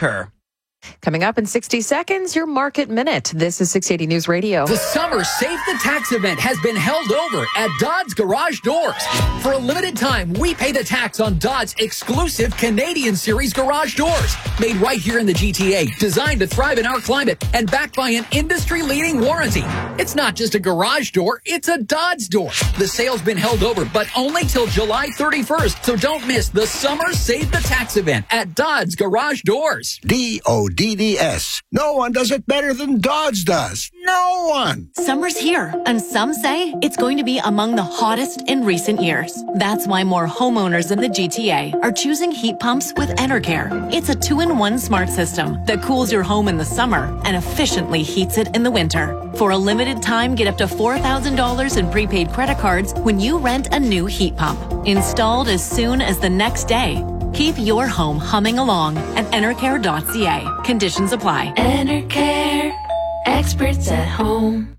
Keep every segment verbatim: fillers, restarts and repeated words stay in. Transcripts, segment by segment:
occur. Coming up in sixty seconds, your Market Minute. This is six eighty News Radio. The Summer Save the Tax event has been held over at Dodds Garage Doors. For a limited time, we pay the tax on Dodds' exclusive Canadian Series garage doors. Made right here in the G T A, designed to thrive in our climate, and backed by an industry-leading warranty. It's not just a garage door, it's a Dodds door. The sale's been held over, but only till July thirty-first, so don't miss the Summer Save the Tax event at Dodds Garage Doors. D O D D S. No one does it better than Dodds does. No one. Summer's here, and some say it's going to be among the hottest in recent years. That's why more homeowners in the G T A are choosing heat pumps with Enercare. It's a two-in-one smart system that cools your home in the summer and efficiently heats it in the winter. For a limited time, get up to four thousand dollars in prepaid credit cards when you rent a new heat pump. Installed as soon as the next day. Keep your home humming along at enercare dot c a. Conditions apply. Enercare, experts at home.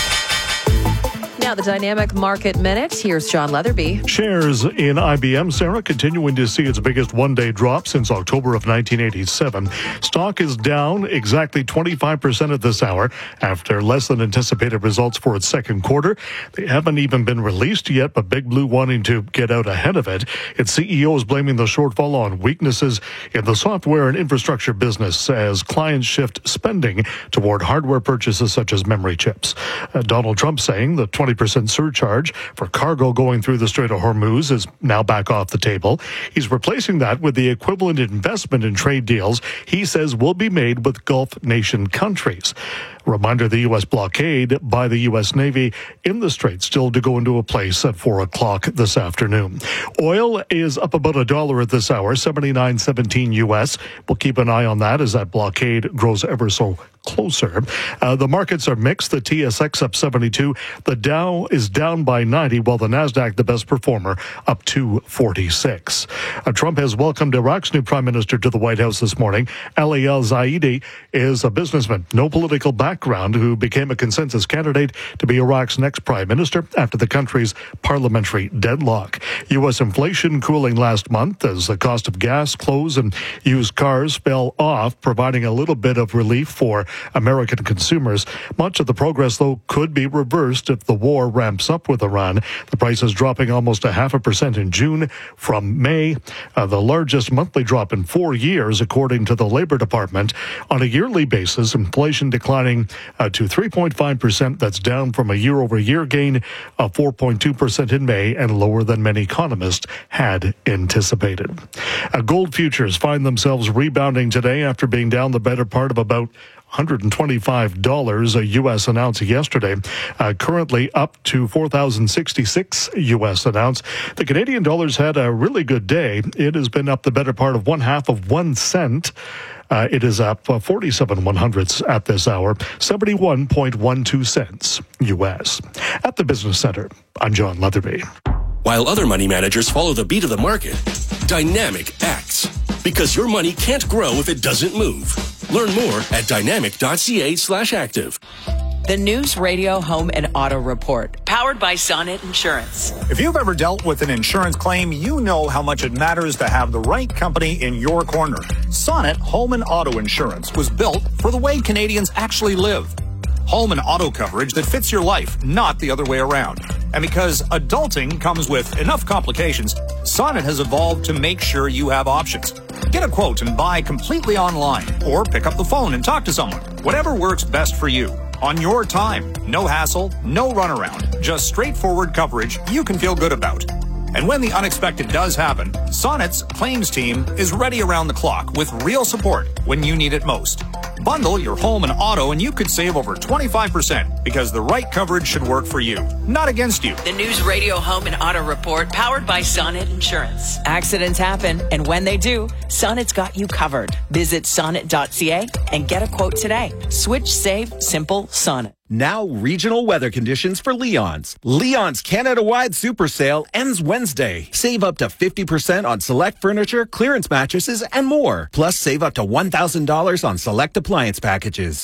Now the Dynamic Market Minute. Here's John Leatherby. Shares in I B M, Sarah, continuing to see its biggest one-day drop since October of nineteen eighty-seven. Stock is down exactly twenty-five percent at this hour after less than anticipated results for its second quarter. They haven't even been released yet, but Big Blue wanting to get out ahead of it. Its C E O is blaming the shortfall on weaknesses in the software and infrastructure business as clients shift spending toward hardware purchases such as memory chips. Uh, Donald Trump saying the twenty percent surcharge for cargo going through the Strait of Hormuz is now back off the table. He's replacing that with the equivalent investment in trade deals he says will be made with Gulf nation countries. Reminder, the U S blockade by the U S Navy in the Strait still to go into place at four o'clock this afternoon. Oil is up about a dollar at this hour, seventy-nine seventeen U S. We'll keep an eye on that as that blockade grows ever so closer. Uh, the markets are mixed. The T S X up seventy-two. The Dow is down by ninety, while the NASDAQ, the best performer, up two forty-six. Uh, Trump has welcomed Iraq's new prime minister to the White House this morning. Ali al-Zaidi is a businessman, no political background, who became a consensus candidate to be Iraq's next prime minister after the country's parliamentary deadlock. U S inflation cooling last month as the cost of gas, clothes, and used cars fell off, providing a little bit of relief for American consumers. Much of the progress, though, could be reversed if the war ramps up with Iran. The price is dropping almost a half a percent in June from May, uh, the largest monthly drop in four years, according to the Labor Department. On a yearly basis, inflation declining uh, to three point five percent. That's down from a year-over-year gain of four point two percent in May and lower than many economists had anticipated. Uh, gold futures find themselves rebounding today after being down the better part of about one hundred twenty-five dollars a U S an ounce yesterday, uh, currently up to four thousand sixty-six U S an ounce. The Canadian dollar's had a really good day. It has been up the better part of one half of one cent. Uh, it is up uh, forty-seven one hundredths at this hour, seventy-one point one two cents U S. At the Business Center, I'm John Leatherby. While other money managers follow the beat of the market, Dynamic acts. Because your money can't grow if it doesn't move. Learn more at dynamic dot c a slash active. The News Radio Home and Auto Report, powered by Sonnet Insurance. If you've ever dealt with an insurance claim, you know how much it matters to have the right company in your corner. Sonnet Home and Auto Insurance was built for the way Canadians actually live. Home and auto coverage that fits your life, not the other way around. And because adulting comes with enough complications, Sonnet has evolved to make sure you have options. Get a quote and buy completely online, or pick up the phone and talk to someone. Whatever works best for you. On your time. No hassle, no runaround. Just straightforward coverage you can feel good about. And when the unexpected does happen, Sonnet's claims team is ready around the clock with real support when you need it most. Bundle your home and auto and you could save over twenty-five percent because the right coverage should work for you, not against you. The News Radio Home and Auto Report, powered by Sonnet Insurance. Accidents happen, and when they do, Sonnet's got you covered. Visit sonnet dot c a and get a quote today. Switch, save, simple, Sonnet. Now, regional weather conditions for Leon's. Leon's Canada-wide super sale ends Wednesday. Save up to fifty percent on select furniture, clearance mattresses, and more. Plus, save up to one thousand dollars on select appliance packages.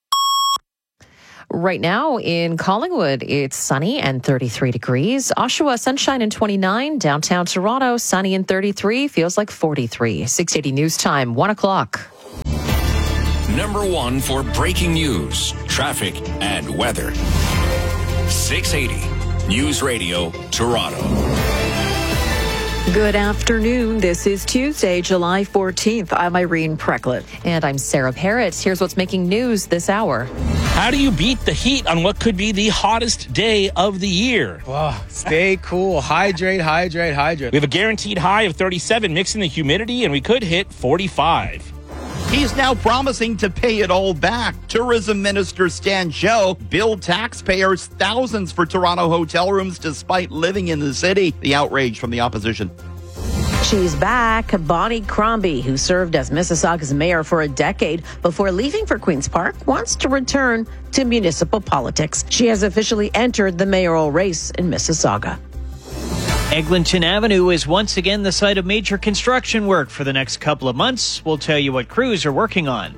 Right now in Collingwood, it's sunny and thirty-three degrees. Oshawa, sunshine and twenty-nine. Downtown Toronto, sunny and thirty-three. Feels like forty-three. six eighty News Time, one o'clock. number one for breaking news, traffic, and weather. six eighty News Radio, Toronto. Good afternoon. This is Tuesday, July fourteenth. I'm Irene Precklett. And I'm Sarah Parrott. Here's what's making news this hour. How do you beat the heat on what could be the hottest day of the year? Oh, stay cool. Hydrate, hydrate, hydrate. We have a guaranteed high of thirty-seven, mixing the humidity, and we could hit forty-five. He's now promising to pay it all back. Tourism Minister Stan Cho billed taxpayers thousands for Toronto hotel rooms despite living in the city. The outrage from the opposition. She's back. Bonnie Crombie, who served as Mississauga's mayor for a decade before leaving for Queen's Park, wants to return to municipal politics. She has officially entered the mayoral race in Mississauga. Eglinton Avenue is once again the site of major construction work for the next couple of months. We'll tell you what crews are working on.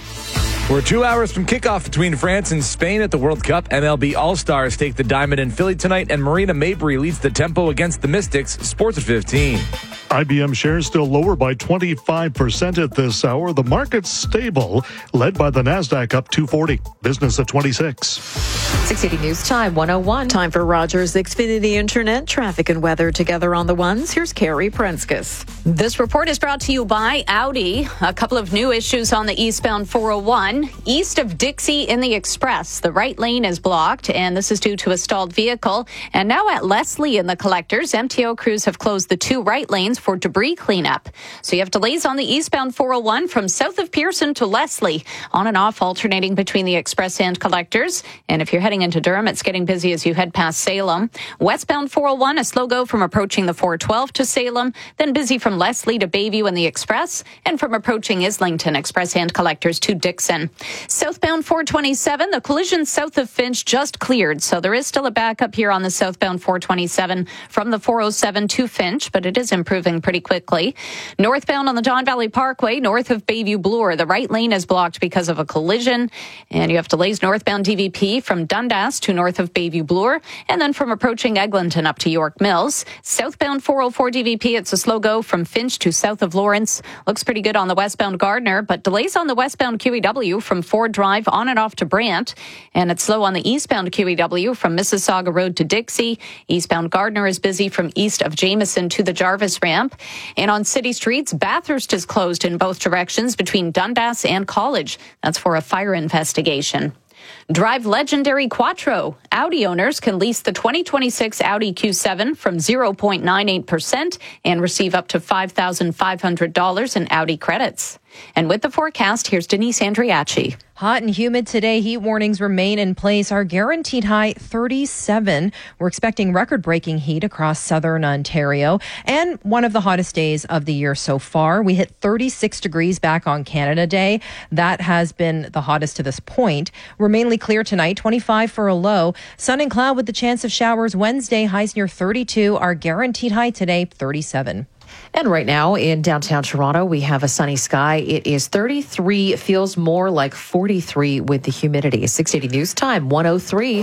We're two hours from kickoff between France and Spain at the World Cup. M L B All-Stars take the diamond in Philly tonight, and Marina Mabrey leads the tempo against the Mystics. Sports at fifteen. I B M shares still lower by twenty-five percent at this hour. The market's stable, led by the NASDAQ up two forty. Business at twenty-six. six eighty News Time, one oh one. Time for Rogers Xfinity Internet, traffic and weather together on the ones. Here's Carrie Prenskus. This report is brought to you by Audi. A couple of new issues on the eastbound four oh one. East of Dixie in the Express, the right lane is blocked, and this is due to a stalled vehicle. And now at Leslie in the Collectors, M T O crews have closed the two right lanes for debris cleanup. So you have delays on the eastbound four oh one from south of Pearson to Leslie, on and off alternating between the Express and Collectors. And if you're heading into Durham, it's getting busy as you head past Salem. Westbound four oh one, a slow go from approaching the four twelve to Salem, then busy from Leslie to Bayview in the Express, and from approaching Islington Express and Collectors to Dixon. Southbound four twenty-seven, the collision south of Finch just cleared, so there is still a backup here on the southbound four twenty-seven from the four oh seven to Finch, but it is improving pretty quickly. Northbound on the Don Valley Parkway, north of Bayview Bloor, the right lane is blocked because of a collision, and you have delays northbound D V P from Dundas to north of Bayview Bloor, and then from approaching Eglinton up to York Mills. Southbound four oh four D V P, it's a slow go from Finch to south of Lawrence. Looks pretty good on the westbound Gardner, but delays on the westbound Q E W from Ford Drive on and off to Brant, and it's slow on the eastbound Q E W from Mississauga Road to Dixie. Eastbound Gardner is busy from east of Jameson to the Jarvis ramp. And on city streets, Bathurst is closed in both directions between Dundas and College. That's for a fire investigation. Drive legendary Quattro. Audi owners can lease the twenty twenty-six Audi Q seven from zero point nine eight percent and receive up to five thousand five hundred dollars in Audi credits. And with the forecast, here's Denise Andriachi. Hot and humid today. Heat warnings remain in place. Our guaranteed high, thirty-seven. We're expecting record-breaking heat across southern Ontario and one of the hottest days of the year so far. We hit thirty-six degrees back on Canada Day. That has been the hottest to this point. We're mainly clear tonight, twenty-five for a low. Sun and cloud with the chance of showers Wednesday, highs near thirty-two. Our guaranteed high today, thirty-seven. And right now in downtown Toronto, we have a sunny sky. It is thirty-three, feels more like forty-three with the humidity. six eighty News Time, one oh three.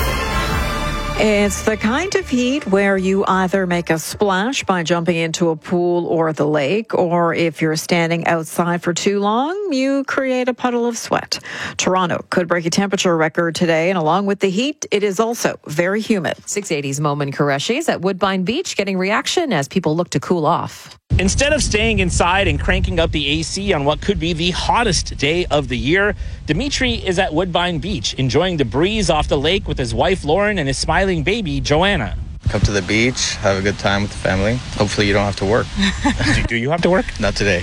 It's the kind of heat where you either make a splash by jumping into a pool or the lake, or if you're standing outside for too long, you create a puddle of sweat. Toronto could break a temperature record today, and along with the heat, it is also very humid. six eighty's Momin Qureshi is at Woodbine Beach getting reaction as people look to cool off. Instead of staying inside and cranking up the A C on what could be the hottest day of the year, Dimitri is at Woodbine Beach, enjoying the breeze off the lake with his wife Lauren and his smiling baby Joanna. Come to the beach, have a good time with the family. Hopefully you don't have to work. do, do you have to work? Not today.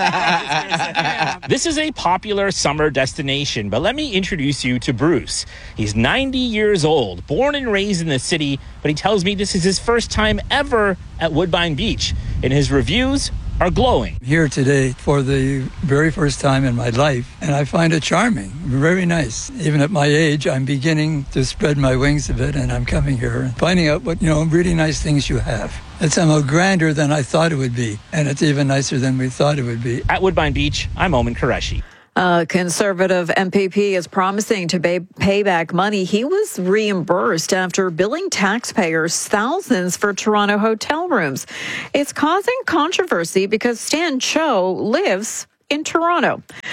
This is a popular summer destination, but let me introduce you to Bruce. He's ninety years old, born and raised in the city, but he tells me this is his first time ever at Woodbine Beach. And his reviews are glowing. Here today for the very first time in my life, and I find it charming, very nice. Even at my age, I'm beginning to spread my wings a bit, and I'm coming here and finding out what, you know, really nice things you have. It's somehow grander than I thought it would be, and it's even nicer than we thought it would be. At Woodbine Beach, I'm Momin Qureshi. A Conservative M P P is promising to pay, pay back money he was reimbursed after billing taxpayers thousands for Toronto hotel rooms. It's causing controversy because Stan Cho lives in Toronto.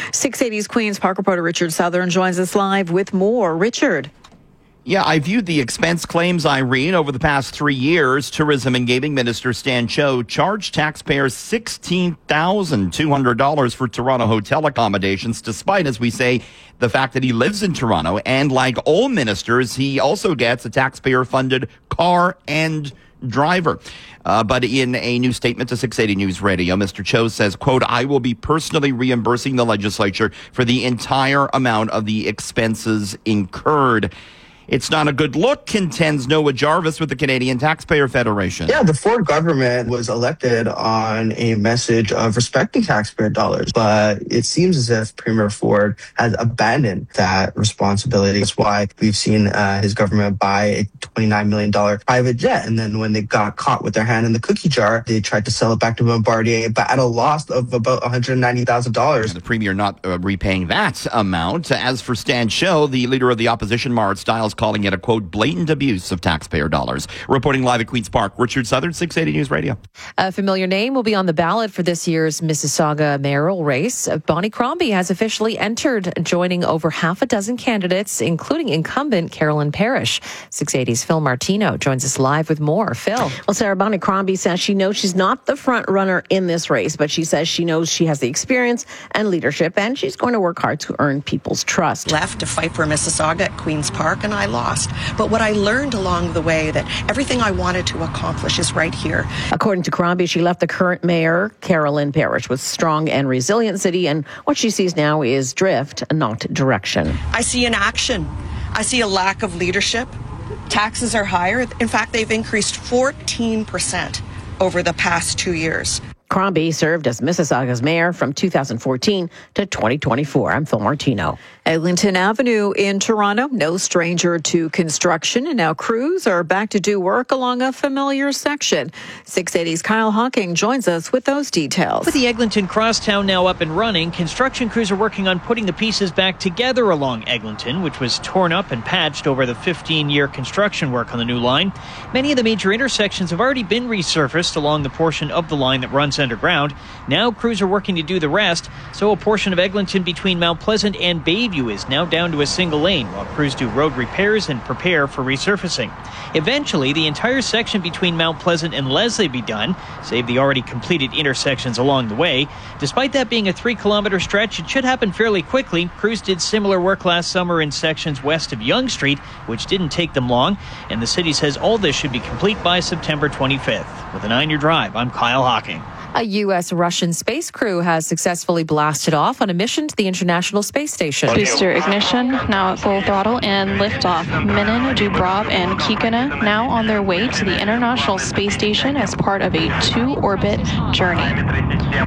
six eighty's Queen's Park reporter Richard Southern joins us live with more. Richard. Yeah, I viewed the expense claims, Irene. Over the past three years, Tourism and Gaming Minister Stan Cho charged taxpayers sixteen thousand two hundred dollars for Toronto hotel accommodations, despite, as we say, the fact that he lives in Toronto. And like all ministers, he also gets a taxpayer-funded car and driver. Uh, but in a new statement to six eighty News Radio, Mister Cho says, quote, I will be personally reimbursing the legislature for the entire amount of the expenses incurred. It's not a good look, contends Noah Jarvis with the Canadian Taxpayer Federation. Yeah, the Ford government was elected on a message of respecting taxpayer dollars, but it seems as if Premier Ford has abandoned that responsibility. That's why we've seen uh, his government buy a twenty-nine million dollars private jet, and then when they got caught with their hand in the cookie jar, they tried to sell it back to Bombardier, but at a loss of about one hundred ninety thousand dollars. The Premier not uh, repaying that amount. As for Stan Cho, the leader of the opposition, Marit Stiles, calling it a, quote, blatant abuse of taxpayer dollars. Reporting live at Queen's Park, Richard Southern, six eighty News Radio. A familiar name will be on the ballot for this year's Mississauga mayoral race. Bonnie Crombie has officially entered, joining over half a dozen candidates, including incumbent Carolyn Parrish. six eighty's Phil Martino joins us live with more. Phil. Well, Sarah, Bonnie Crombie says she knows she's not the front runner in this race, but she says she knows she has the experience and leadership, and she's going to work hard to earn people's trust. Left to fight for Mississauga at Queen's Park, and I lost. But what I learned along the way, that everything I wanted to accomplish is right here. According to Crombie, she left the current mayor, Carolyn Parrish, with strong and resilient city, and what she sees now is drift, not direction. I see inaction. I see a lack of leadership. Taxes are higher. In fact, they've increased fourteen percent over the past two years. Crombie served as Mississauga's mayor from two thousand fourteen to twenty twenty-four. I'm Phil Martino. Eglinton Avenue in Toronto, no stranger to construction, and now crews are back to do work along a familiar section. six eighty's Kyle Hawking joins us with those details. With the Eglinton Crosstown now up and running, construction crews are working on putting the pieces back together along Eglinton, which was torn up and patched over the fifteen-year construction work on the new line. Many of the major intersections have already been resurfaced along the portion of the line that runs underground. Now crews are working to do the rest, so a portion of Eglinton between Mount Pleasant and Bayview is now down to a single lane while crews do road repairs and prepare for resurfacing. Eventually, the entire section between Mount Pleasant and Leslie be done, save the already completed intersections along the way. Despite that being a three-kilometer stretch, it should happen fairly quickly. Crews did similar work last summer in sections west of Yonge Street, which didn't take them long, and the city says all this should be complete by September twenty-fifth. With a nine-year drive, I'm Kyle Hawking. A U S Russian space crew has successfully blasted off on a mission to the International Space Station. Booster ignition now at full throttle and liftoff. Minin, Dubrov, and Kikina now on their way to the International Space Station as part of a two-orbit journey.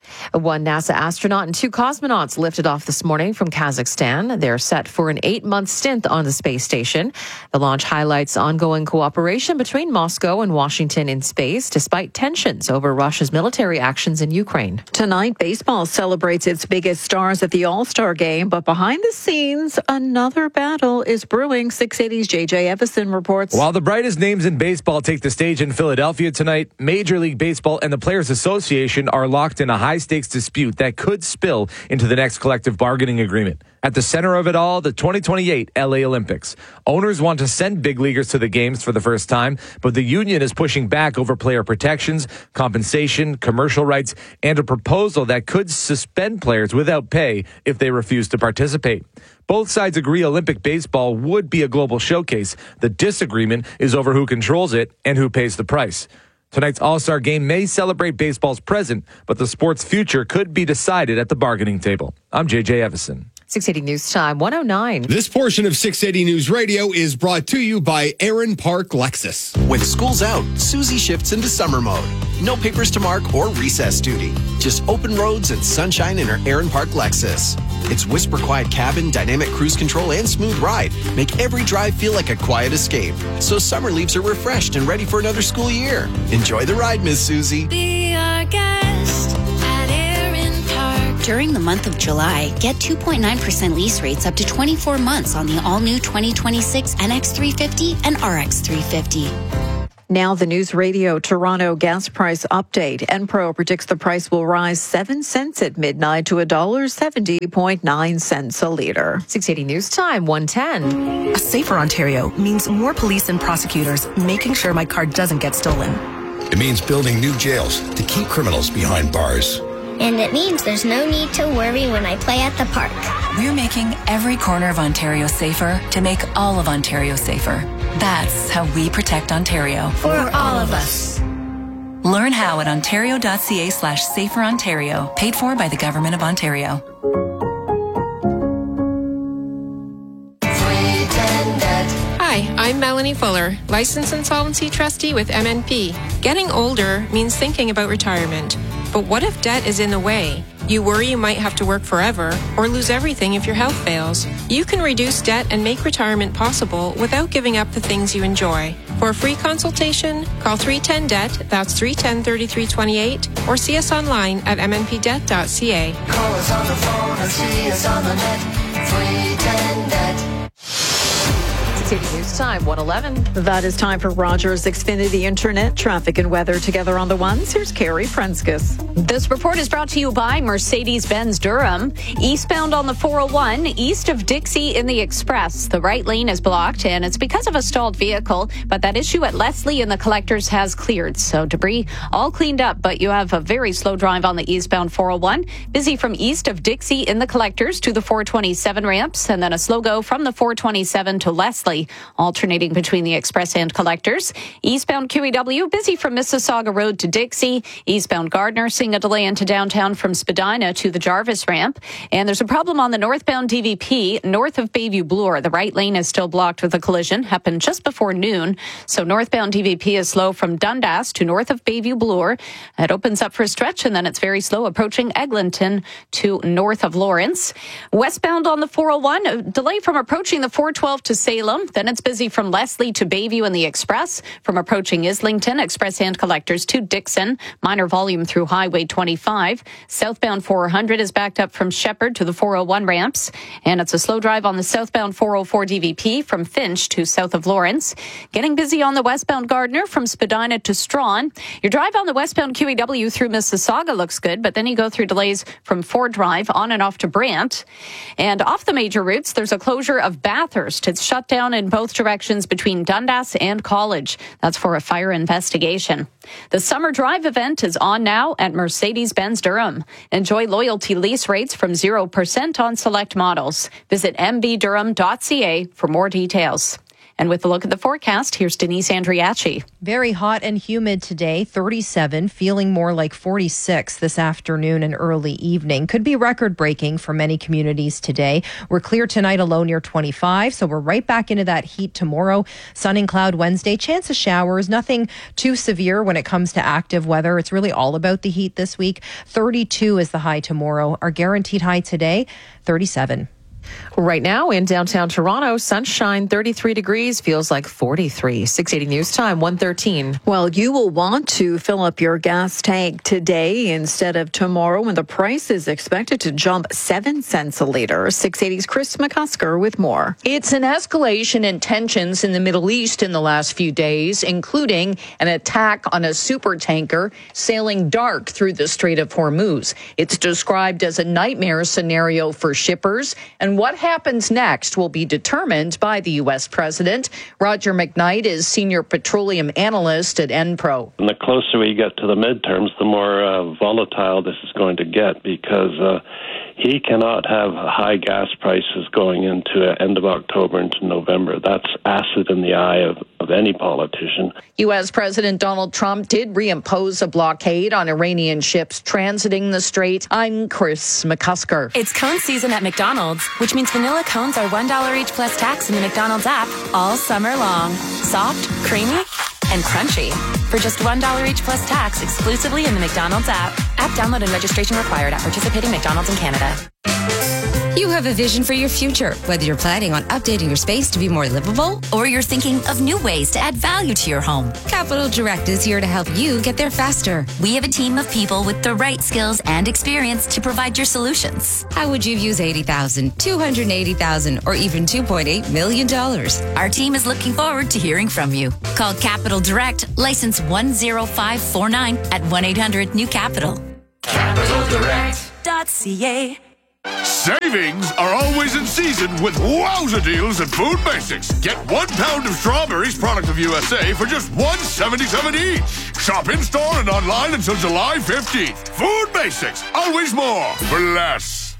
One NASA astronaut and two cosmonauts lifted off this morning from Kazakhstan. They're set for an eight-month stint on the space station. The launch highlights ongoing cooperation between Moscow and Washington in space, despite tensions over Russia's military actions in Ukraine. Tonight, baseball celebrates its biggest stars at the All-Star Game, but behind the scenes, another battle is brewing. six eighty's J J Evison reports. While the brightest names in baseball take the stage in Philadelphia tonight, Major League Baseball and the Players Association are locked in a high-stakes dispute that could spill into the next collective bargaining agreement. At the center of it all, the twenty twenty-eight L A Olympics. Owners want to send big leaguers to the games for the first time, but the union is pushing back over player protections, compensation, commercial rights, and a proposal that could suspend players without pay if they refuse to participate. Both sides agree Olympic baseball would be a global showcase. The disagreement is over who controls it and who pays the price. Tonight's All-Star Game may celebrate baseball's present, but the sport's future could be decided at the bargaining table. I'm J J Evison. six eighty News Time, one oh nine. This portion of six eighty News Radio is brought to you by Aaron Park Lexus. When school's out, Susie shifts into summer mode. No papers to mark or recess duty. Just open roads and sunshine in her Aaron Park Lexus. Its whisper quiet cabin, dynamic cruise control, and smooth ride make every drive feel like a quiet escape. So summer leaves her refreshed and ready for another school year. Enjoy the ride, Miss Susie. Be our guest at Aaron Park. During the month of July, get two point nine percent lease rates up to twenty-four months on the all-new twenty twenty-six N X three fifty and R X three fifty. Now the News Radio Toronto gas price update. Enpro predicts the price will rise seven cents at midnight to one dollar seventy point nine cents a litre. six eighty News Time, one ten. A safer Ontario means more police and prosecutors making sure my car doesn't get stolen. It means building new jails to keep criminals behind bars. And it means there's no need to worry when I play at the park. We're making every corner of Ontario safer to make all of Ontario safer. That's how we protect Ontario. For all of us. Learn how at ontario.ca slash safer Ontario. Paid for by the Government of Ontario. Hi, I'm Melanie Fuller, licensed insolvency trustee with M N P. Getting older means thinking about retirement. But what if debt is in the way? You worry you might have to work forever or lose everything if your health fails. You can reduce debt and make retirement possible without giving up the things you enjoy. For a free consultation, call three one zero D E B T, that's three one zero, three three two eight, or see us online at m n p debt dot c a. Call us on the phone or see us on the net. three one zero D E B T. News Time, one eleven. That is time for Rogers Xfinity Internet traffic and weather together on the ones. Here's Carrie Franskis. This report is brought to you by Mercedes-Benz Durham. Eastbound on the four oh one, east of Dixie in the Express. The right lane is blocked, and it's because of a stalled vehicle. But that issue at Leslie and the Collectors has cleared. So debris all cleaned up, but you have a very slow drive on the eastbound four oh one. Busy from east of Dixie in the Collectors to the four twenty-seven ramps, and then a slow go from the four twenty-seven to Leslie, alternating between the Express and Collectors. Eastbound Q E W, busy from Mississauga Road to Dixie. Eastbound Gardner, seeing a delay into downtown from Spadina to the Jarvis ramp. And there's a problem on the northbound D V P, north of Bayview Bloor. The right lane is still blocked with a collision. Happened just before noon. So northbound D V P is slow from Dundas to north of Bayview Bloor. It opens up for a stretch, and then it's very slow approaching Eglinton to north of Lawrence. Westbound on the four oh one, a delay from approaching the four twelve to Salem. Then it's busy from Leslie to Bayview in the Express. From approaching Islington, Express and Collectors to Dixon. Minor volume through Highway twenty-five. Southbound four hundred is backed up from Shepherd to the four oh one ramps. And it's a slow drive on the southbound four oh four D V P from Finch to south of Lawrence. Getting busy on the westbound Gardner from Spadina to Strawn. Your drive on the westbound Q E W through Mississauga looks good, but then you go through delays from Ford Drive on and off to Brant. And off the major routes, there's a closure of Bathurst. It's shut down in both directions between Dundas and College. That's for a fire investigation. The Summer Drive event is on now at Mercedes-Benz Durham. Enjoy loyalty lease rates from zero percent on select models. Visit m b durham dot c a for more details. And with a look at the forecast, here's Denise Andriachi. Very hot and humid today, thirty-seven, feeling more like forty-six this afternoon and early evening. Could be record-breaking for many communities today. We're clear tonight, a low near twenty-five, so we're right back into that heat tomorrow. Sun and cloud Wednesday, chance of showers, nothing too severe when it comes to active weather. It's really all about the heat this week. thirty-two is the high tomorrow. Our guaranteed high today, thirty-seven. Right now in downtown Toronto, sunshine, thirty-three degrees, feels like forty-three. six eighty News Time, one thirteen. Well, you will want to fill up your gas tank today instead of tomorrow, when the price is expected to jump seven cents a litre. six eighty's Chris McCusker with more. It's an escalation in tensions in the Middle East in the last few days, including an attack on a supertanker sailing dark through the Strait of Hormuz. It's described as a nightmare scenario for shippers, and what happens next will be determined by the U S president. Roger McKnight is senior petroleum analyst at Enpro. And the closer we get to the midterms, the more uh, volatile this is going to get, because uh, he cannot have high gas prices going into uh, end of October into November. That's acid in the eye of, of any politician. U S President Donald Trump did reimpose a blockade on Iranian ships transiting the strait. I'm Chris McCusker. It's cone season at McDonald's, which means vanilla cones are one dollar each plus tax in the McDonald's app all summer long. Soft, creamy, and crunchy. For just one dollar each plus tax exclusively in the McDonald's app. App download and registration required at participating McDonald's in Canada. You have a vision for your future, whether you're planning on updating your space to be more livable Or you're thinking of new ways to add value to your home. Capital Direct is here to help you get there faster. We have a team of people with the right skills and experience to provide your solutions. How would you use eighty thousand dollars, two hundred eighty thousand dollars, or even two point eight million dollars? Our team is looking forward to hearing from you. Call Capital Direct, license one zero five four nine at one eight hundred new capital. Capital Direct Dot C A. Savings are always in season with wowza deals at Food Basics. Get one pound of strawberries, product of U S A, for just one seventy-seven each. Shop in-store and online until July fifteenth. Food Basics, always more for less.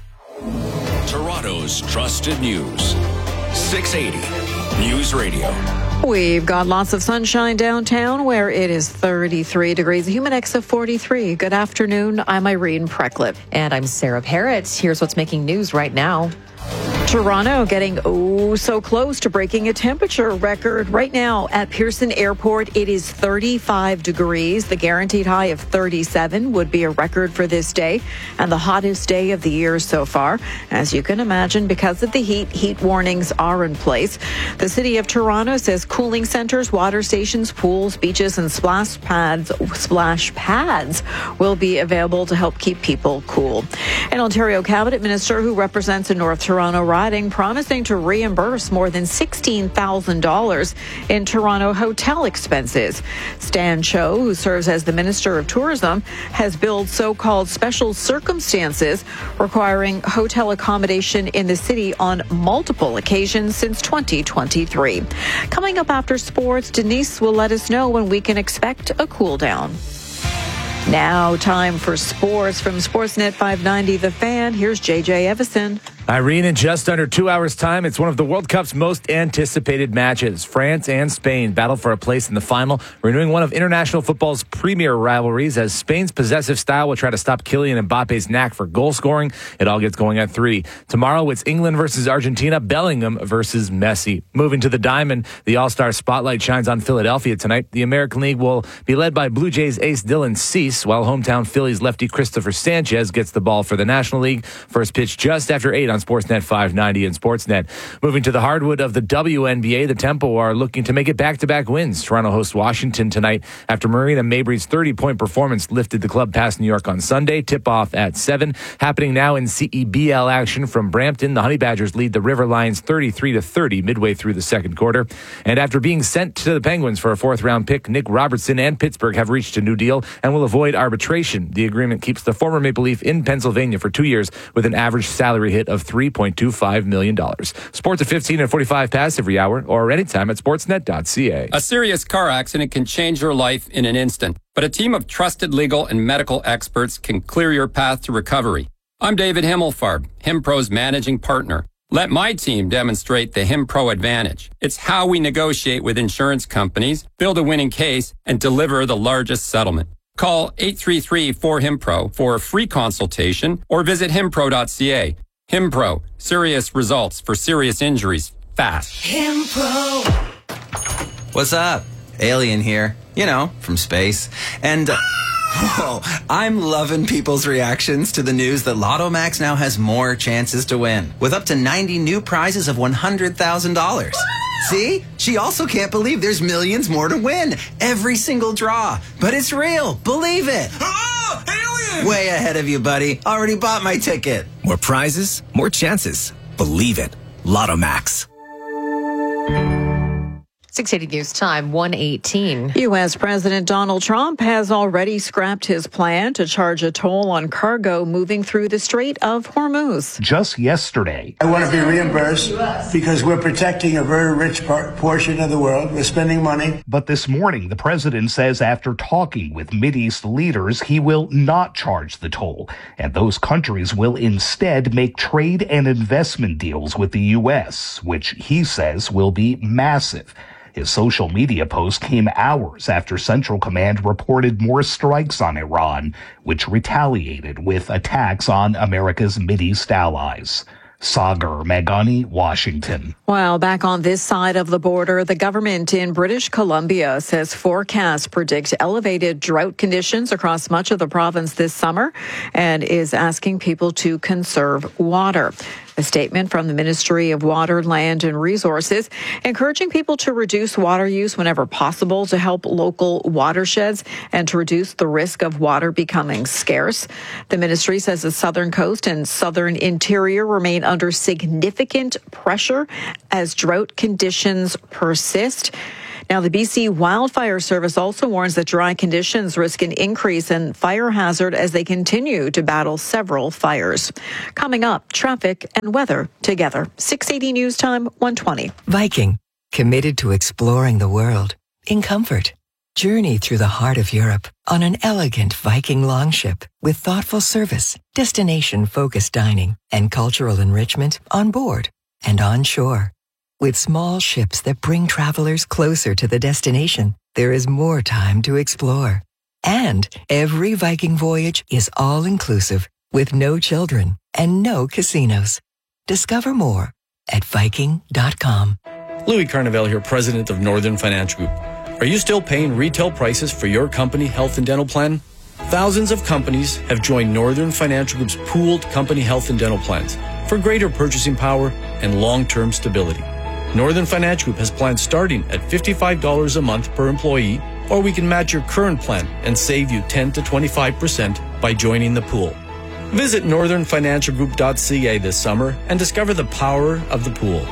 Toronto's trusted news. six eighty News Radio. We've got lots of sunshine downtown where it is thirty-three degrees, a humid index of forty-three. Good afternoon. I'm Irene Preclip. And I'm Sarah Parrott. Here's what's making news right now. Toronto getting oh so close to breaking a temperature record. Right now at Pearson Airport, it is thirty-five degrees. The guaranteed high of thirty-seven would be a record for this day and the hottest day of the year so far. As you can imagine, because of the heat, heat warnings are in place. The city of Toronto says cooling centers, water stations, pools, beaches, and splash pads, splash pads will be available to help keep people cool. An Ontario cabinet minister who represents a North Toronto riding promising to reimburse more than sixteen thousand dollars in Toronto hotel expenses. Stan Cho, who serves as the Minister of Tourism, has billed so-called special circumstances requiring hotel accommodation in the city on multiple occasions since twenty twenty-three. Coming up after sports, Denise will let us know when we can expect a cool down. Now, time for sports from Sportsnet five ninety The Fan. Here's J J Evison. Irene, in just under two hours' time, it's one of the World Cup's most anticipated matches. France and Spain battle for a place in the final, renewing one of international football's premier rivalries as Spain's possessive style will try to stop Kylian Mbappe's knack for goal scoring. It all gets going at three. Tomorrow, it's England versus Argentina, Bellingham versus Messi. Moving to the Diamond, the All-Star spotlight shines on Philadelphia tonight. The American League will be led by Blue Jays ace Dylan Cease, while hometown Phillies lefty Christopher Sanchez gets the ball for the National League. First pitch just after eight on Sportsnet five ninety and Sportsnet. Moving to the hardwood of the W N B A, the Tempo are looking to make it back-to-back wins. Toronto hosts Washington tonight after Marina Mabry's thirty-point performance lifted the club past New York on Sunday. Tip-off at seven. Happening now in C E B L action from Brampton. The Honey Badgers lead the River Lions thirty-three to thirty midway through the second quarter. And after being sent to the Penguins for a fourth-round pick, Nick Robertson and Pittsburgh have reached a new deal and will avoid arbitration. The agreement keeps the former Maple Leaf in Pennsylvania for two years with an average salary hit of three point two five million dollars. Sports at fifteen and forty-five past every hour or anytime at sportsnet dot c a. A serious car accident can change your life in an instant, but a team of trusted legal and medical experts can clear your path to recovery. I'm David Himmelfarb, HimPro's managing partner. Let my team demonstrate the HimPro advantage. It's how we negotiate with insurance companies, build a winning case, and deliver the largest settlement. Call eight three three four HimPro for a free consultation or visit himpro dot c a. HimPro, serious results for serious injuries, fast. HimPro. What's up? Alien here, you know, from space. And, uh, whoa, I'm loving people's reactions to the news that Lotto Max now has more chances to win, with up to ninety new prizes of one hundred thousand dollars. See? She also can't believe there's millions more to win. Every single draw. But it's real. Believe it. Oh, alien! Way ahead of you, buddy. Already bought my ticket. More prizes, more chances. Believe it. Lotto Max. six eighty News Time, one eighteen. U S. President Donald Trump has already scrapped his plan to charge a toll on cargo moving through the Strait of Hormuz. Just yesterday, I want to be reimbursed because we're protecting a very rich par- portion of the world. We're spending money. But this morning, the president says after talking with Mideast leaders, he will not charge the toll. And those countries will instead make trade and investment deals with the U S, which he says will be massive. His social media post came hours after Central Command reported more strikes on Iran, which retaliated with attacks on America's Mideast allies. Sagar Meghani, Washington. Well, back on this side of the border, the government in British Columbia says forecasts predict elevated drought conditions across much of the province this summer and is asking people to conserve water. A statement from the Ministry of Water, Land and Resources encouraging people to reduce water use whenever possible to help local watersheds and to reduce the risk of water becoming scarce. The ministry says the southern coast and southern interior remain under significant pressure as drought conditions persist. Now, the B C Wildfire Service also warns that dry conditions risk an increase in fire hazard as they continue to battle several fires. Coming up, traffic and weather together. six eighty News Time, one twenty. Viking, committed to exploring the world in comfort. Journey through the heart of Europe on an elegant Viking longship with thoughtful service, destination-focused dining, and cultural enrichment on board and on shore. With small ships that bring travelers closer to the destination, there is more time to explore. And every Viking voyage is all-inclusive with no children and no casinos. Discover more at Viking dot com. Louis Carnevale here, president of Northern Financial Group. Are you still paying retail prices for your company health and dental plan? Thousands of companies have joined Northern Financial Group's pooled company health and dental plans for greater purchasing power and long-term stability. Northern Financial Group has plans starting at fifty-five dollars a month per employee, or we can match your current plan and save you ten to twenty-five percent by joining the pool. Visit northern financial group dot c a this summer and discover the power of the pool.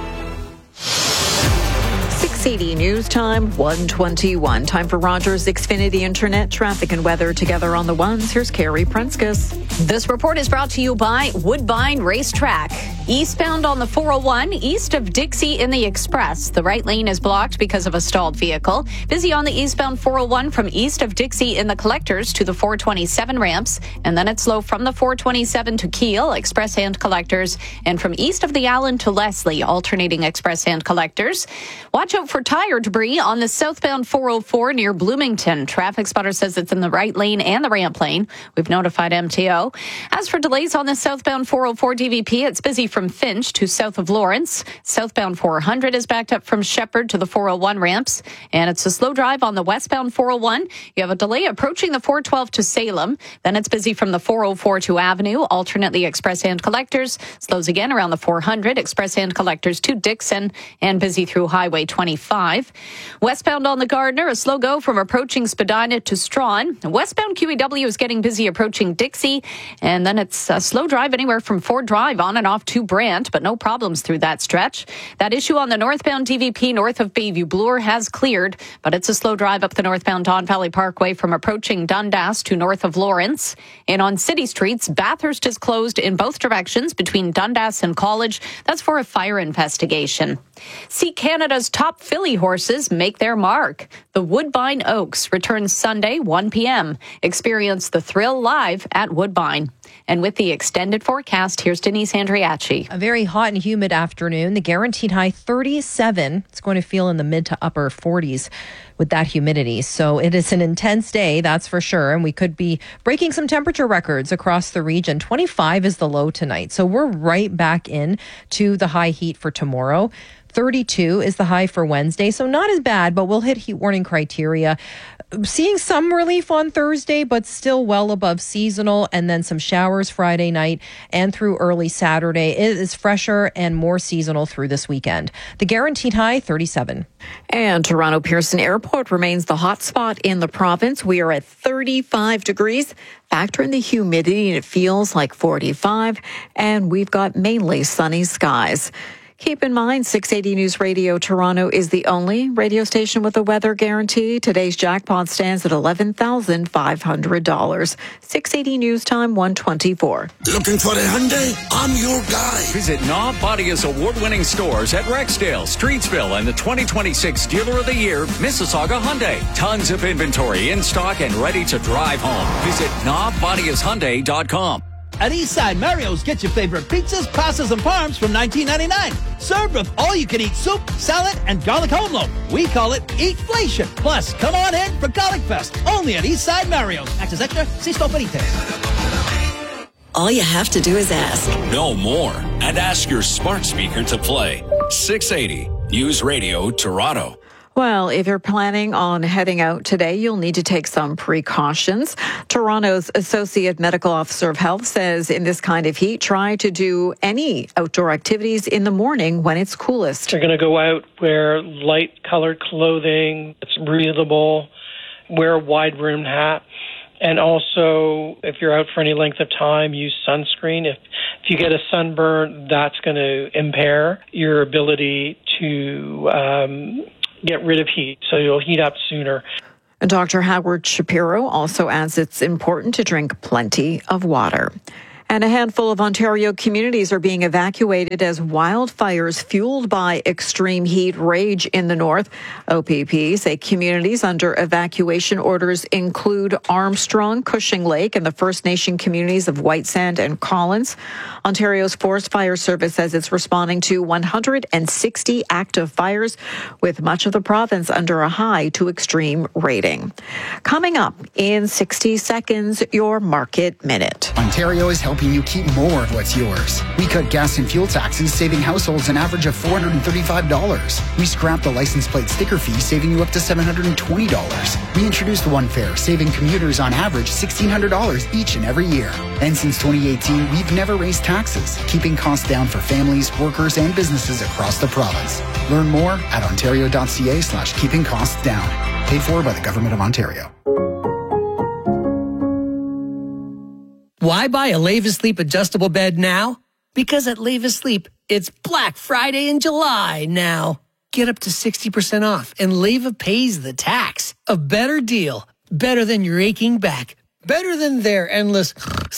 six eighty News Time, one twenty-one. Time for Rogers Xfinity Internet traffic and weather together on the ones. Here's Carrie Prenskus. This report is brought to you by Woodbine Racetrack. Eastbound on the four oh one, east of Dixie in the Express. The right lane is blocked because of a stalled vehicle. Busy on the eastbound four oh one from east of Dixie in the Collectors to the four twenty-seven ramps. And then it's slow from the four twenty-seven to Kiel, Express and Collectors. And from east of the Allen to Leslie, alternating Express and Collectors. Watch out for tire debris on the southbound four oh four near Bloomington. Traffic spotter says it's in the right lane and the ramp lane. We've notified M T O. As for delays on the southbound four oh four D V P, it's busy from Finch to south of Lawrence. Southbound four hundred is backed up from Shepherd to the four oh one ramps. And it's a slow drive on the westbound four oh one. You have a delay approaching the four twelve to Salem. Then it's busy from the four oh four to Avenue, alternately Express and Collectors. Slows again around the four hundred, Express and Collectors to Dixon, and busy through Highway twenty-five. Westbound on the Gardner, a slow go from approaching Spadina to Strawn. Westbound Q E W is getting busy approaching Dixie. And then it's a slow drive anywhere from Ford Drive on and off to Brant, but no problems through that stretch. That issue on the northbound D V P north of Bayview Bloor has cleared, but it's a slow drive up the northbound Don Valley Parkway from approaching Dundas to north of Lawrence. And on city streets, Bathurst is closed in both directions between Dundas and College. That's for a fire investigation. See Canada's top filly horses make their mark. The Woodbine Oaks returns Sunday, one p.m. Experience the thrill live at Woodbine. And with the extended forecast, here's Denise Andriachi. A very hot and humid afternoon. The guaranteed high thirty-seven. It's going to feel in the mid to upper forties with that humidity. So it is an intense day, that's for sure. And we could be breaking some temperature records across the region. twenty-five is the low tonight. So we're right back in to the high heat for tomorrow. thirty-two is the high for Wednesday, so not as bad, but we'll hit heat warning criteria. Seeing some relief on Thursday, but still well above seasonal, and then some showers Friday night and through early Saturday. It is fresher and more seasonal through this weekend. The guaranteed high, thirty-seven. And Toronto Pearson Airport remains the hot spot in the province. We are at thirty-five degrees. Factor in the humidity, and it feels like forty-five. And we've got mainly sunny skies. Keep in mind, six eighty News Radio Toronto is the only radio station with a weather guarantee. Today's jackpot stands at eleven thousand five hundred dollars. six eighty News Time, one twenty-four. Looking for a Hyundai? I'm your guy. Visit Knob Bodia's award-winning stores at Rexdale, Streetsville, and the twenty twenty-six Dealer of the Year, Mississauga Hyundai. Tons of inventory in stock and ready to drive home. Visit knob bodias hyundai dot com. At Eastside Mario's, get your favorite pizzas, pastas, and parms from nineteen ninety-nine. Served with all-you-can-eat soup, salad, and garlic home loaf. We call it Eatflation. Plus, come on in for Garlic Fest, only at Eastside Mario's. Access extra, see store for details. All you have to do is ask. Know more and ask your smart speaker to play. six eighty News Radio Toronto. Well, if you're planning on heading out today, you'll need to take some precautions. Toronto's Associate Medical Officer of Health says in this kind of heat, try to do any outdoor activities in the morning when it's coolest. You're going to go out, wear light-colored clothing, it's breathable, wear a wide-brimmed hat. And also, if you're out for any length of time, use sunscreen. If if you get a sunburn, that's going to impair your ability to um, get rid of heat, so you'll heat up sooner. And Doctor Howard Shapiro also adds it's important to drink plenty of water. And a handful of Ontario communities are being evacuated as wildfires fueled by extreme heat rage in the north. O P P say communities under evacuation orders include Armstrong, Cushing Lake, and the First Nation communities of Whitesand and Collins. Ontario's Forest Fire Service says it's responding to one hundred sixty active fires, with much of the province under a high to extreme rating. Coming up in sixty seconds, your Market Minute. Ontario is helping you keep more of what's yours. We cut gas and fuel taxes, saving households an average of four hundred thirty-five dollars. We scrapped the license plate sticker fee, saving you up to seven hundred twenty dollars. We introduced One Fare, saving commuters on average sixteen hundred dollars each and every year. And since twenty eighteen, we've never raised taxes, keeping costs down for families, workers, and businesses across the province. Learn more at ontario.ca slash keeping costs down. Paid for by the Government of Ontario. Why buy a Leva Sleep adjustable bed now? Because at Leva Sleep, it's Black Friday in July now. Get up to sixty percent off, and Leva pays the tax. A better deal. Better than your aching back. Better than their endless...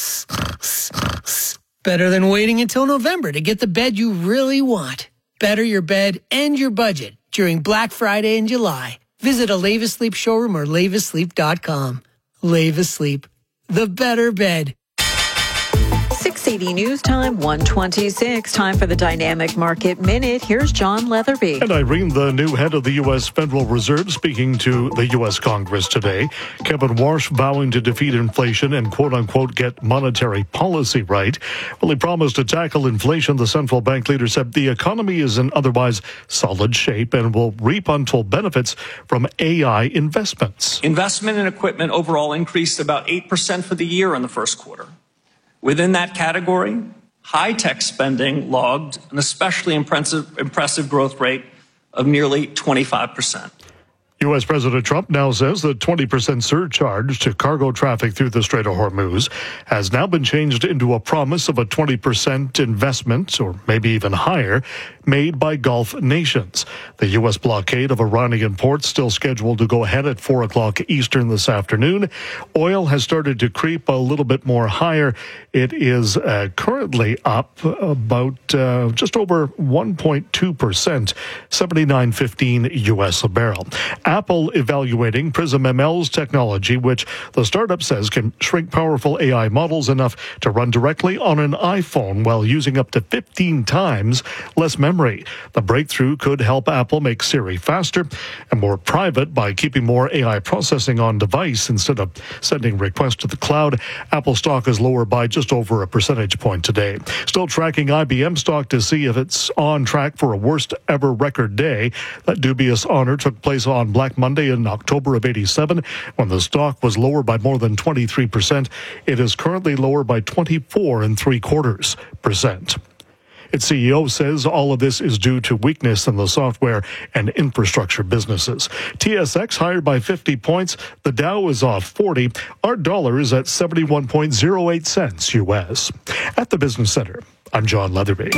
Better than waiting until November to get the bed you really want. Better your bed and your budget during Black Friday in July. Visit a Leva Sleep showroom or leva sleep dot com. Leva Sleep. The better bed. six eighty News Time, one twenty-six. Time for the Dynamic Market Minute. Here's John Leatherby. And Irene, the new head of the U S Federal Reserve, speaking to the U S Congress today. Kevin Warsh vowing to defeat inflation and quote-unquote get monetary policy right. Well, he promised to tackle inflation. The central bank leader said the economy is in otherwise solid shape and will reap untold benefits from A I investments. Investment in equipment overall increased about eight percent for the year in the first quarter. Within that category, high-tech spending logged an especially impressive, impressive growth rate of nearly twenty-five percent. U S President Trump now says the twenty percent surcharge to cargo traffic through the Strait of Hormuz has now been changed into a promise of a twenty percent investment, or maybe even higher, made by Gulf nations. The U S blockade of Iranian ports still scheduled to go ahead at four o'clock Eastern this afternoon. Oil has started to creep a little bit more higher. It is uh, currently up about uh, just over one point two percent, seventy-nine fifteen U S a barrel. Apple evaluating Prism M L's technology, which the startup says can shrink powerful A I models enough to run directly on an iPhone while using up to fifteen times less memory. The breakthrough could help Apple make Siri faster and more private by keeping more A I processing on device instead of sending requests to the cloud. Apple stock is lower by just over a percentage point today. Still tracking I B M stock to see if it's on track for a worst ever record day. That dubious honor took place on Black Monday in October of eighty-seven, when the stock was lower by more than twenty-three percent. It is currently lower by twenty-four and three quarters percent. Its C E O says all of this is due to weakness in the software and infrastructure businesses. T S X higher by fifty points. The Dow is off forty. Our dollar is at seventy-one point zero eight cents U S. At the Business Center, I'm John Leatherby.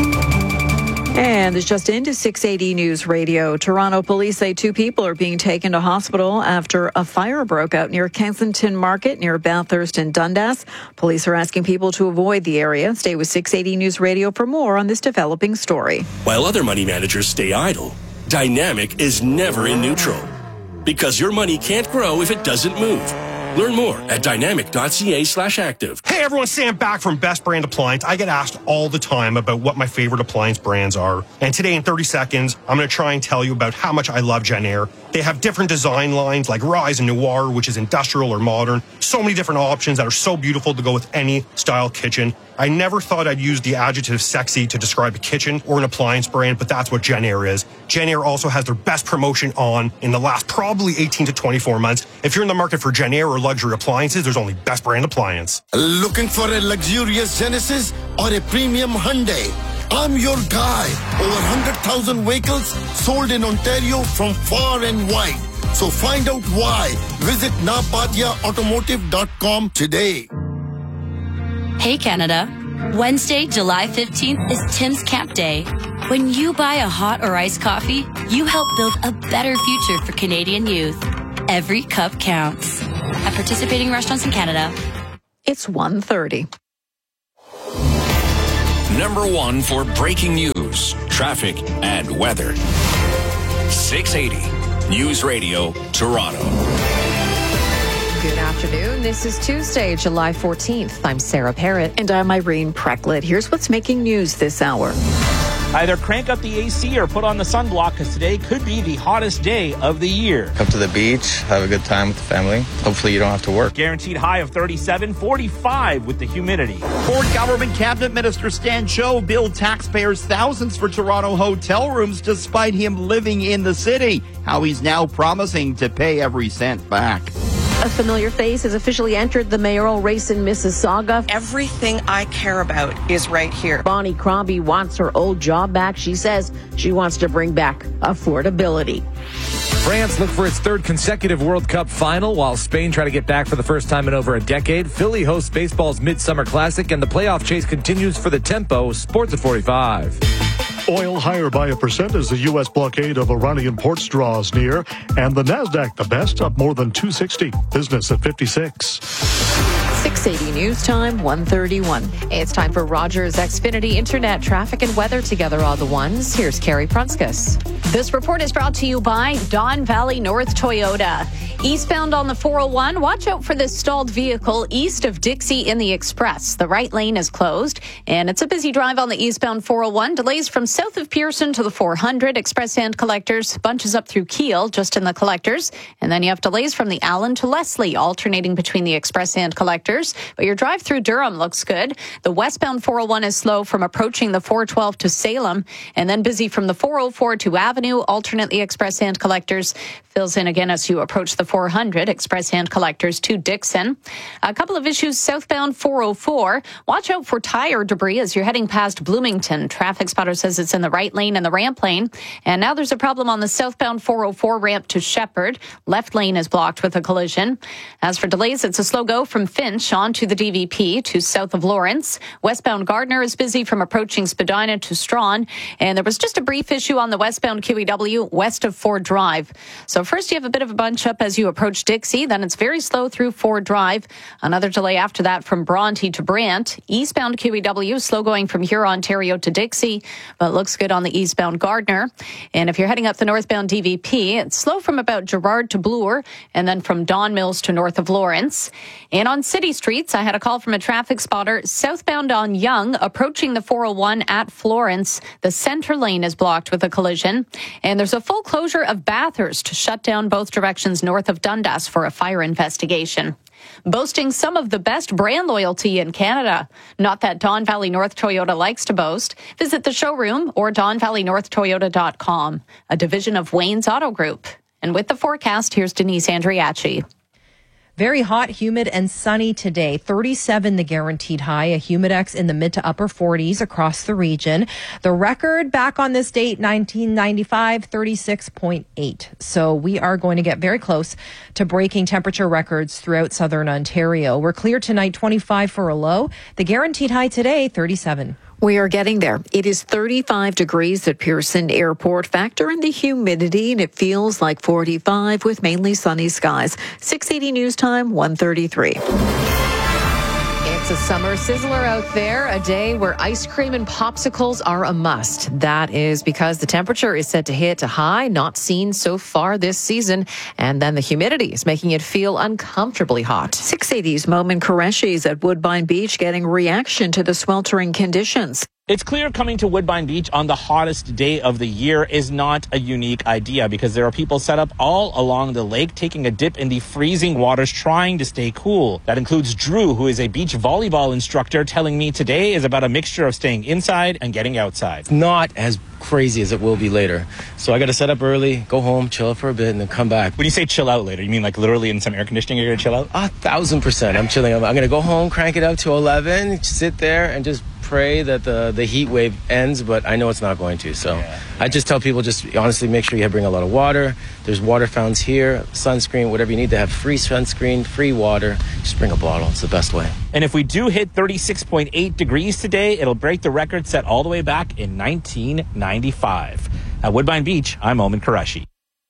And it's just into six eighty News Radio. Toronto police say two people are being taken to hospital after a fire broke out near Kensington Market near Bathurst and Dundas. Police are asking people to avoid the area. Stay with six eighty News Radio for more on this developing story. While other money managers stay idle, Dynamic is never in neutral. Because your money can't grow if it doesn't move. Learn more at dynamic.ca slash active. Hey everyone, Sam back from Best Brand Appliance. I get asked all the time about what my favorite appliance brands are. And today in thirty seconds, I'm going to try and tell you about how much I love Jenn-Air. They have different design lines like Rise and Noir, which is industrial or modern. So many different options that are so beautiful to go with any style kitchen. I never thought I'd use the adjective sexy to describe a kitchen or an appliance brand, but that's what JennAir is. JennAir also has their best promotion on in the last probably eighteen to twenty-four months. If you're in the market for JennAir or luxury appliances, there's only Best Brand Appliance. Looking for a luxurious Genesis or a premium Hyundai? I'm your guy. Over one hundred thousand vehicles sold in Ontario from far and wide. So find out why. Visit napatia automotive dot com today. Hey Canada, Wednesday, July fifteenth is Tim's Camp Day. When you buy a hot or iced coffee, you help build a better future for Canadian youth. Every cup counts. At participating restaurants in Canada. It's one thirty. Number one for breaking news, traffic, and weather. six eighty News Radio, Toronto. Good afternoon. This is Tuesday, July fourteenth. I'm Sarah Parrott. And I'm Irene Precklett. Here's what's making news this hour. Either crank up the A C or put on the sunblock because today could be the hottest day of the year. Come to the beach, have a good time with the family. Hopefully you don't have to work. Guaranteed high of thirty-seven, forty-five with the humidity. Ford Government Cabinet Minister Stan Cho billed taxpayers thousands for Toronto hotel rooms despite him living in the city. How he's now promising to pay every cent back. A familiar face has officially entered the mayoral race in Mississauga. Everything I care about is right here. Bonnie Crombie wants her old job back. She says she wants to bring back affordability. France look for its third consecutive World Cup final, while Spain try to get back for the first time in over a decade. Philly hosts baseball's Midsummer Classic, and the playoff chase continues for the Tempo. Sports at forty-five. Oil higher by a percent as the U S blockade of Iranian ports draws near. And the NASDAQ, the best, up more than two sixty. Business at fifty-six. six eighty News Time, one thirty-one. It's time for Rogers Xfinity Internet traffic and weather together all the ones. Here's Carrie Prunskis. This report is brought to you by Don Valley North Toyota. Eastbound on the four oh one, watch out for this stalled vehicle east of Dixie in the Express. The right lane is closed, and it's a busy drive on the eastbound four oh one. Delays from south of Pearson to the four hundred. Express and collectors bunches up through Kiel, just in the collectors. And then you have delays from the Allen to Leslie, alternating between the Express and collectors. But your drive through Durham looks good. The westbound four oh one is slow from approaching the four twelve to Salem, and then busy from the four oh four to Avenue, alternately Express and collectors. Fills in again as you approach the four hundred, Express and collectors to Dixon. A couple of issues southbound four oh four. Watch out for tire debris as you're heading past Bloomington. Traffic spotter says it's in the right lane and the ramp lane. And now there's a problem on the southbound four oh four ramp to Shepherd. Left lane is blocked with a collision. As for delays, it's a slow go from Finch on to the D V P to south of Lawrence. Westbound Gardner is busy from approaching Spadina to Strawn. And there was just a brief issue on the westbound Q E W west of Ford Drive. So first you have a bit of a bunch up as you approach Dixie. Then it's very slow through Ford Drive. Another delay after that from Bronte to Brant. Eastbound Q E W slow going from here, Ontario to Dixie, but looks good on the eastbound Gardner. And if you're heading up the northbound D V P, it's slow from about Gerrard to Bloor, and then from Don Mills to north of Lawrence. And on city streets, I had a call from a traffic spotter southbound on Yonge, approaching the four oh one at Florence. The center lane is blocked with a collision. And there's a full closure of Bathurst to shut down both directions north of Dundas for a fire investigation. Boasting some of the best brand loyalty in Canada. Not that Don Valley North Toyota likes to boast. Visit the showroom or don valley north toyota dot com, a division of Wayne's Auto Group. And with the forecast, here's Denise Andriachi. Very hot, humid, and sunny today. thirty-seven the guaranteed high, a humidex in the mid to upper forties across the region. The record back on this date, nineteen ninety-five, thirty-six point eight. So we are going to get very close to breaking temperature records throughout southern Ontario. We're clear tonight, twenty-five for a low. The guaranteed high today, thirty-seven. We are getting there. It is thirty-five degrees at Pearson Airport. Factor in the humidity, and it feels like forty-five with mainly sunny skies. six eighty News Time, one thirty-three. It's a summer sizzler out there, a day where ice cream and popsicles are a must. That is because the temperature is set to hit a high not seen so far this season, and then the humidity is making it feel uncomfortably hot. six eighty's Momin Qureshi is at Woodbine Beach getting reaction to the sweltering conditions. It's clear coming to Woodbine Beach on the hottest day of the year is not a unique idea because there are people set up all along the lake taking a dip in the freezing waters trying to stay cool. That includes Drew, who is a beach volleyball instructor, telling me today is about a mixture of staying inside and getting outside. Not as crazy as it will be later. So I got to set up early, go home, chill out for a bit, and then come back. When you say chill out later, you mean like literally in some air conditioning you're going to chill out? A thousand percent. I'm chilling. I'm, I'm going to go home, crank it up to eleven, sit there, and just pray that the, the heat wave ends, but I know it's not going to. So yeah. I just tell people just honestly make sure you bring a lot of water. There's water fountains here, sunscreen, whatever you need to have. Free sunscreen, free water. Just bring a bottle. It's the best way. And if we do hit thirty-six point eight degrees today, it'll break the record set all the way back in nineteen ninety-five. At Woodbine Beach, I'm Omen Qureshi.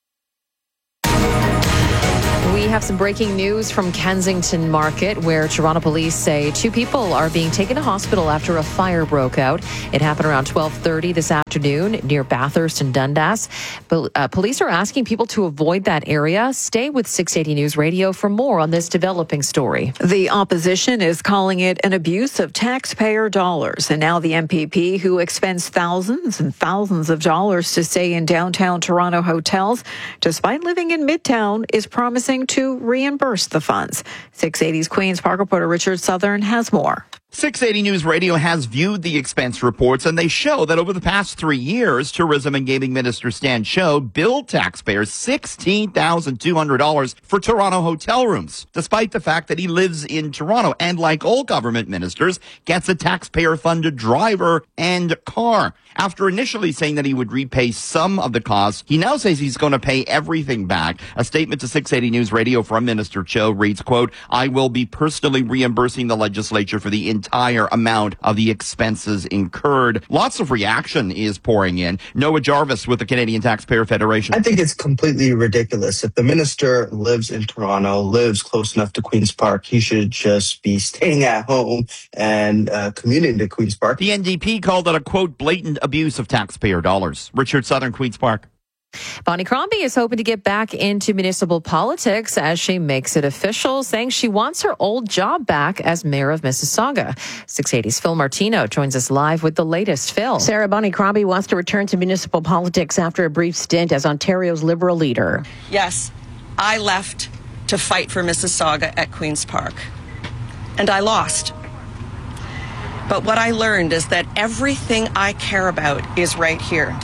We have some breaking news from Kensington Market, where Toronto police say two people are being taken to hospital after a fire broke out. It happened around twelve thirty this afternoon near Bathurst and Dundas. But, uh, police are asking people to avoid that area. Stay with six eighty News Radio for more on this developing story. The opposition is calling it an abuse of taxpayer dollars. And now the M P P, who expends thousands and thousands of dollars to stay in downtown Toronto hotels, despite living in Midtown, is promising to reimburse the funds. six eighty's Queen's Park reporter Richard Southern has more. six eighty News Radio has viewed the expense reports, and they show that over the past three years, Tourism and Gaming Minister Stan Cho billed taxpayers sixteen thousand two hundred dollars for Toronto hotel rooms, despite the fact that he lives in Toronto and, like all government ministers, gets a taxpayer-funded driver and car. After initially saying that he would repay some of the costs, he now says he's going to pay everything back. A statement to six eighty News Radio from Minister Cho reads, quote, "I will be personally reimbursing the legislature for the entire amount of the expenses incurred." Lots of reaction is pouring in. Noah Jarvis with the Canadian Taxpayer Federation. I think it's completely ridiculous. If the minister lives in Toronto, lives close enough to Queen's Park, he should just be staying at home and uh, commuting to Queen's Park. The N D P called it a, quote, blatant abuse of taxpayer dollars. Richard Southern, Queen's Park. Bonnie Crombie is hoping to get back into municipal politics as she makes it official, saying she wants her old job back as mayor of Mississauga. six eighty's Phil Martino joins us live with the latest. Phil. Sarah, Bonnie Crombie wants to return to municipal politics after a brief stint as Ontario's Liberal leader. Yes, I left to fight for Mississauga at Queen's Park, and I lost. But what I learned is that everything I care about is right here.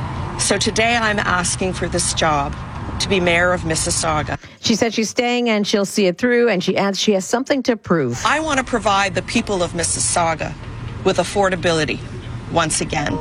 So today I'm asking for this job, to be mayor of Mississauga. She said she's staying and she'll see it through, and she adds she has something to prove. I want to provide the people of Mississauga with affordability once again.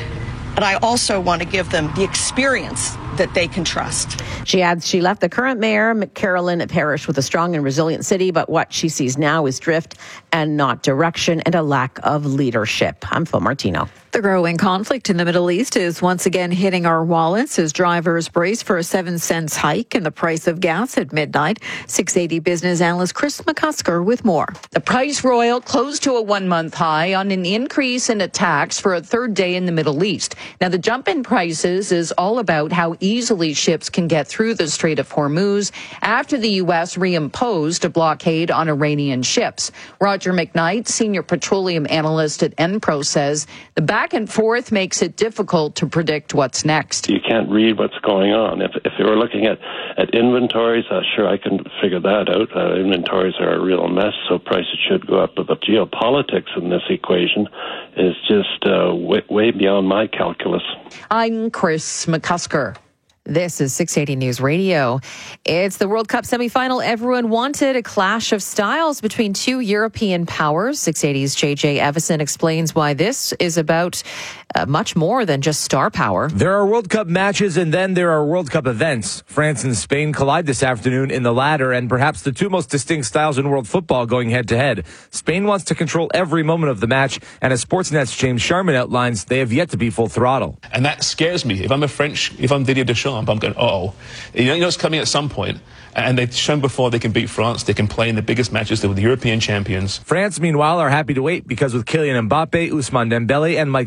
And I also want to give them the experience that they can trust. She adds she left the current mayor, Carolyn Parrish, with a strong and resilient city, but what she sees now is drift and not direction and a lack of leadership. I'm Phil Martino. The growing conflict in the Middle East is once again hitting our wallets as drivers brace for a seven cents hike in the price of gas at midnight. six eighty business analyst Chris McCusker with more. The price royal closed to a one-month high on an increase in attacks for a third day in the Middle East. Now, the jump in prices is all about how easily ships can get through the Strait of Hormuz after the U S reimposed a blockade on Iranian ships. Roger McKnight, senior petroleum analyst at Enpro, says the back and forth makes it difficult to predict what's next. You can't read what's going on. If if you were looking at, at inventories, uh, sure, I can figure that out. Uh, inventories are a real mess, so prices should go up. But the geopolitics in this equation is just uh, way, way beyond my calculus. I'm Chris McCusker. This is six eighty News Radio. It's the World Cup semifinal. Everyone wanted a clash of styles between two European powers. six eighty's J J Evison explains why this is about uh, much more than just star power. There are World Cup matches and then there are World Cup events. France and Spain collide this afternoon in the latter, and perhaps the two most distinct styles in world football going head to head. Spain wants to control every moment of the match, and as Sportsnet's James Sharman outlines, they have yet to be full throttle. And that scares me. If I'm a French, if I'm Didier Deschamps, I'm going, uh-oh. You know, you know it's coming at some point. And they've shown before they can beat France. They can play in the biggest matches. They're the European champions. France, meanwhile, are happy to wait because with Kylian Mbappe, Ousmane Dembele, and Michael Olise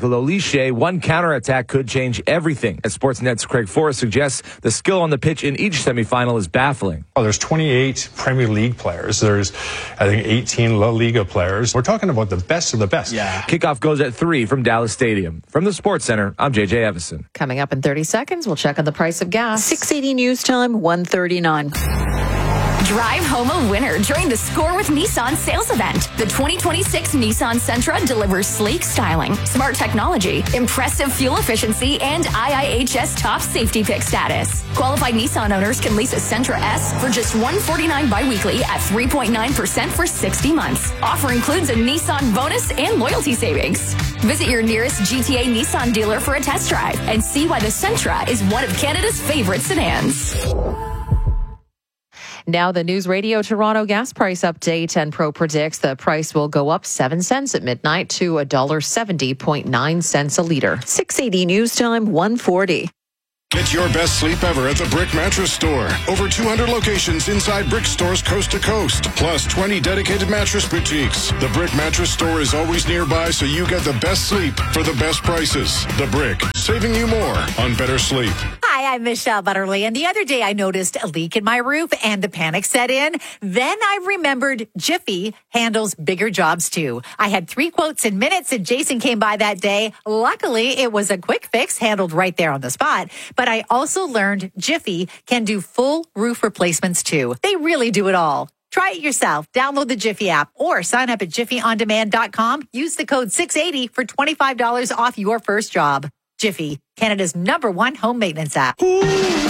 cliche, one counterattack could change everything. As Sportsnet's Craig Forrest suggests, the skill on the pitch in each semifinal is baffling. Oh, there's twenty-eight Premier League players. There's, I think, eighteen La Liga players. We're talking about the best of the best. Yeah. Kickoff goes at three from Dallas Stadium. From the Sports Center, I'm J J Evison. Coming up in thirty seconds, we'll check on the price of gas. six eighty news time, one thirty-nine. Drive home a winner during the Score with Nissan sales event. The twenty twenty-six Nissan Sentra delivers sleek styling, smart technology, impressive fuel efficiency, and I I H S top safety pick status. Qualified Nissan owners can lease a Sentra S for just one hundred forty-nine dollars biweekly at three point nine percent for sixty months. Offer includes a Nissan bonus and loyalty savings. Visit your nearest G T A Nissan dealer for a test drive and see why the Sentra is one of Canada's favorite sedans. Now the News Radio Toronto gas price update, and Pro predicts the price will go up seven cents at midnight to one dollar seventy point nine cents a litre. six eighty news time, one forty. Get your best sleep ever at the Brick Mattress Store. Over two hundred locations inside Brick stores coast to coast, plus twenty dedicated mattress boutiques. The Brick Mattress Store is always nearby, so you get the best sleep for the best prices. The Brick, saving you more on better sleep. Hi, I'm Michelle Butterly, and the other day I noticed a leak in my roof and the panic set in. Then I remembered Jiffy handles bigger jobs too. I had three quotes in minutes and Jason came by that day. Luckily, it was a quick fix handled right there on the spot. But I also learned Jiffy can do full roof replacements too. They really do it all. Try it yourself. Download the Jiffy app or sign up at jiffy on demand dot com. Use the code six eighty for twenty-five dollars off your first job. Jiffy, Canada's number one home maintenance app.